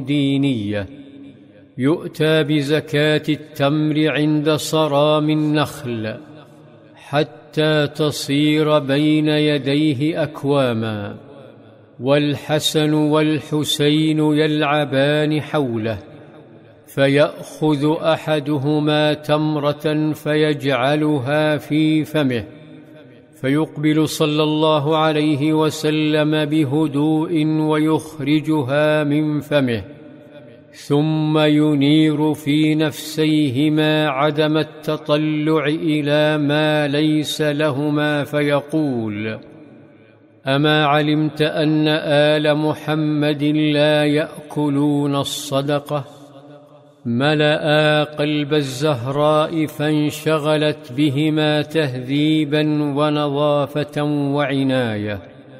دينية. يؤتى بزكاة التمر عند صرام النخل حتى تصير بين يديه أكواما، والحسن والحسين يلعبان حوله، فيأخذ أحدهما تمرة فيجعلها في فمه، فيقبل صلى الله عليه وسلم بهدوء ويخرجها من فمه، ثم ينير في نفسيهما عدم التطلع إلى ما ليس لهما فيقول: أما علمت أن آل محمد لا يأكلون الصدقة؟ ملأ قلب الزهراء فانشغلت بهما تهذيبا ونظافة وعناية،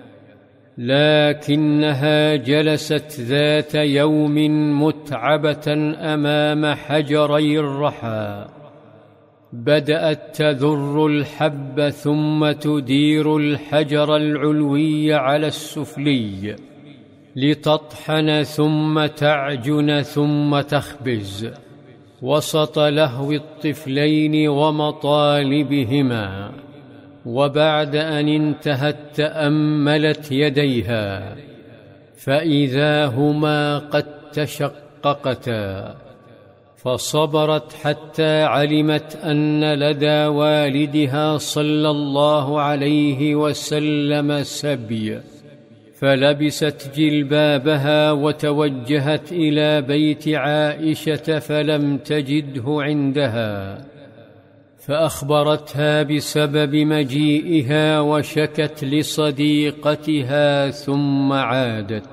لكنها جلست ذات يوم متعبة أمام حجري الرحى، بدأت تذر الحب ثم تدير الحجر العلوي على السفلي لتطحن ثم تعجن ثم تخبز، وسط لهو الطفلين ومطالبهما. وبعد أن انتهت تأملت يديها فإذا هما قد تشققتا، فصبرت حتى علمت أن لدى والدها صلى الله عليه وسلم سبي، فلبست جلبابها وتوجهت إلى بيت عائشة فلم تجده عندها، فأخبرتها بسبب مجيئها وشكت لصديقتها ثم عادت.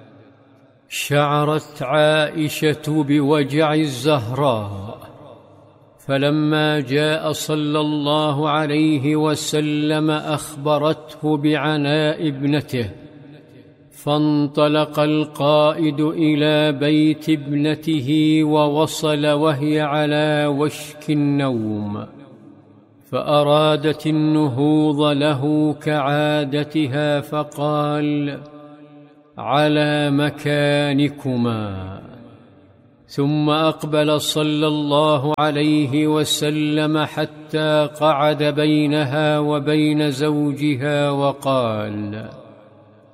شعرت عائشة بوجع الزهراء، فلما جاء صلى الله عليه وسلم أخبرته بعناء ابنته، فانطلق القائد إلى بيت ابنته ووصل وهي على وشك النوم، فأرادت النهوض له كعادتها فقال: على مكانكما. ثم أقبل صلى الله عليه وسلم حتى قعد بينها وبين زوجها وقال: